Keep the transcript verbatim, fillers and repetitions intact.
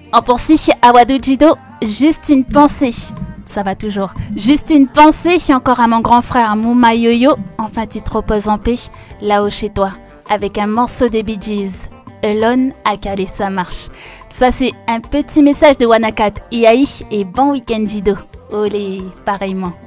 On poursuit chez Awadou Jido. Juste une pensée. Ça va toujours. Juste une pensée encore à mon grand frère Mouma Yoyo. Enfin, tu te reposes en paix là-haut chez toi. Avec un morceau de Bee Gees. Alone a calé sa marche. Ça, c'est un petit message de Wanakat. Iai et bon week-end Jido. Olé, pareillement.